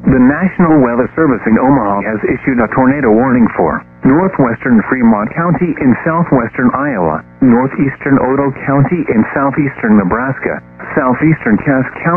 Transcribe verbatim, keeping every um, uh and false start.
The National Weather Service in Omaha has issued a tornado warning for northwestern Fremont County in southwestern Iowa, northeastern Otoe County in southeastern Nebraska, southeastern Cass County,